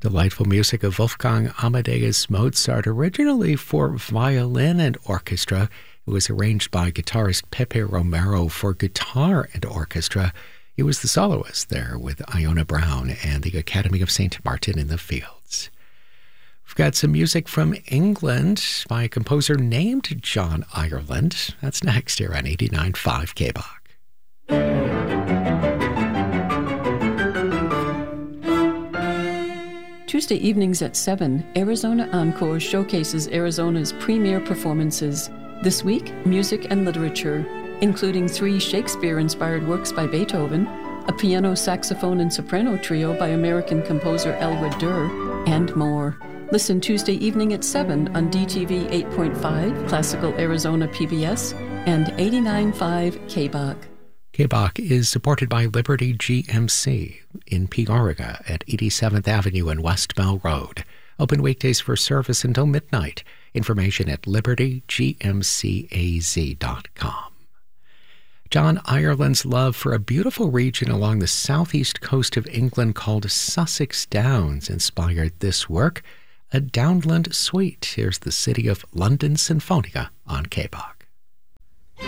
Delightful music of Wolfgang Amadeus Mozart, originally for violin and orchestra. It was arranged by guitarist Pepe Romero for guitar and orchestra. He was the soloist there with Iona Brown and the Academy of St. Martin in the Fields. We've got some music from England by a composer named John Ireland. That's next here on 89.5 KBOC. Tuesday evenings at 7, Arizona Encore showcases Arizona's premier performances. This week, music and literature, including 3 Shakespeare-inspired works by Beethoven, a piano, saxophone, and soprano trio by American composer Elwood Durr, and more. Listen Tuesday evening at 7 on DTV 8.5, Classical Arizona PBS, and 89.5 KBOC. KBOC is supported by Liberty GMC in Peoria at 87th Avenue and West Bell Road. Open weekdays for service until midnight. Information at libertygmcaz.com. John Ireland's love for a beautiful region along the southeast coast of England called Sussex Downs inspired this work, a Downland Suite. Here's the City of London Sinfonia on KBOC.